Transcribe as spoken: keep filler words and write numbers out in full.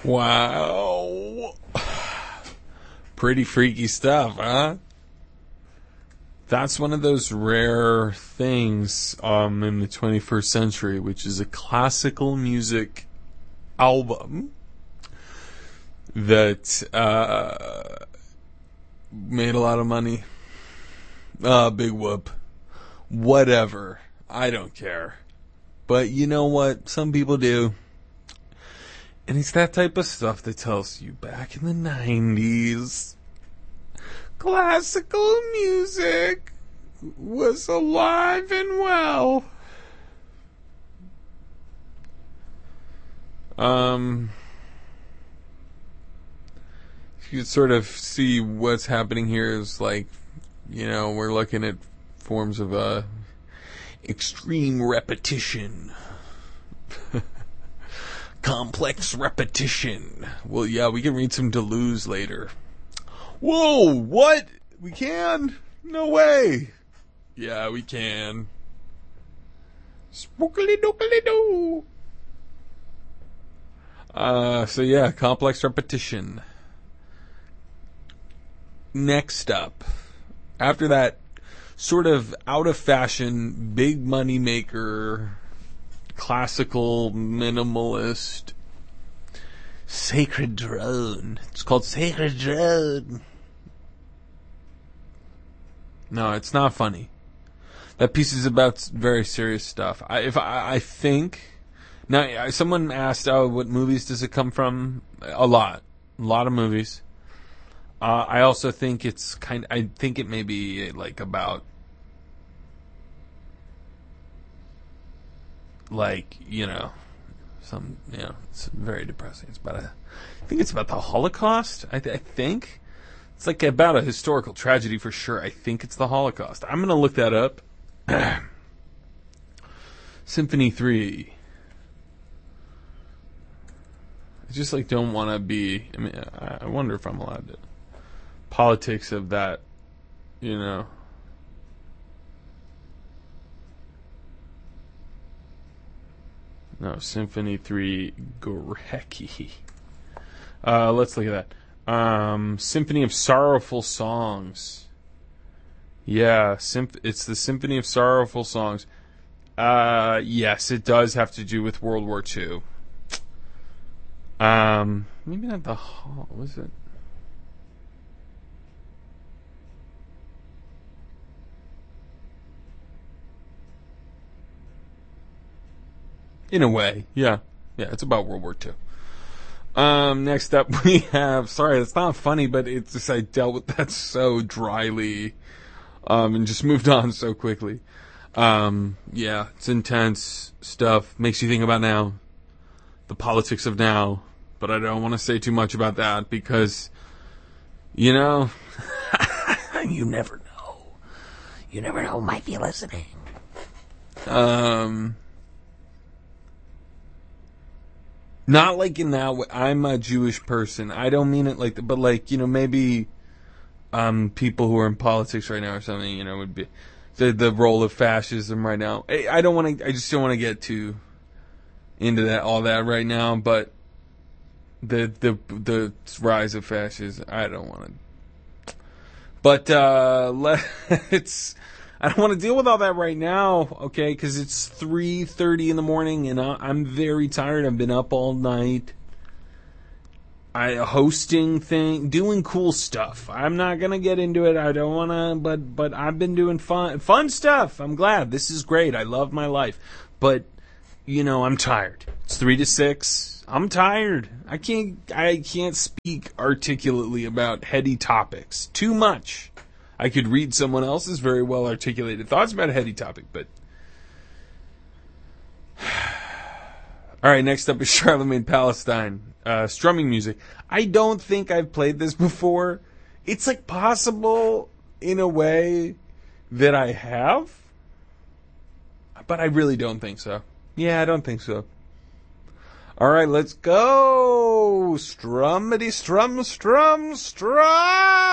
Wow. Pretty freaky stuff, huh? That's one of those rare things um, in the twenty-first century, which is a classical music album that uh, made a lot of money. Uh, big whoop. Whatever. I don't care. But you know what? Some people do. And it's that type of stuff that tells you back in the nineties, classical music was alive and well. Um, you can sort of see what's happening here is like, you know, we're looking at forms of uh, extreme repetition. Complex repetition. Well, yeah, we can read some Deleuze later. Whoa, what? We can? No way. Yeah, we can. Spookily dookily doo. Uh, so yeah, complex repetition. Next up, after that sort of out of fashion, big money maker, classical minimalist, Sacred Drone. It's called Sacred Drone. No, it's not funny. That piece is about very serious stuff. I, if I, I think now, someone asked, "Oh, what movies does it come from?" A lot, a lot of movies. Uh, I also think it's kind. I think it may be like about, like you know, some you know, it's very depressing. It's about a. I think it's about the Holocaust. I, th- I think it's like about a historical tragedy for sure. I think it's the Holocaust. I'm gonna look that up. Symphony three. I just like don't want to be. I mean, I, I wonder if I'm allowed to. Politics of that, you know. No, Symphony three Gorecki. Uh, let's look at that. Um, Symphony of Sorrowful Songs. Yeah, symp- it's the Symphony of Sorrowful Songs. Uh, yes, it does have to do with World War Two. Um, maybe not the hall. Was it? In a way, yeah. Yeah, it's about World War Two. Um, next up we have, sorry, it's not funny, but it's just, I dealt with that so dryly, um, and just moved on so quickly. Um, yeah, it's intense stuff, makes you think about now, the politics of now, but I don't want to say too much about that because, you know, you never know. You never know who might be listening. Um... Not like in that way. I'm a Jewish person. I don't mean it like that, but like, you know, maybe um, people who are in politics right now or something, you know, would be the the role of fascism right now. I, I don't want to. I just don't want to get too into that all that right now. But the the the rise of fascism, I don't want to. But uh, let's. I don't want to deal with all that right now, okay? Because it's three thirty in the morning, and I'm very tired. I've been up all night. I hosting thing, doing cool stuff. I'm not gonna get into it. I don't wanna, but but I've been doing fun fun stuff. I'm glad. This is great. I love my life, but you know, I'm tired. It's three to six. I'm tired. I can't I can't speak articulately about heady topics. Too much. I could read someone else's very well articulated thoughts about a heady topic, but... Alright, next up is Charlemagne Palestine. Uh, strumming music. I don't think I've played this before. It's like possible in a way that I have, but I really don't think so. Yeah, I don't think so. Alright, let's go! Strummity strum strum strum!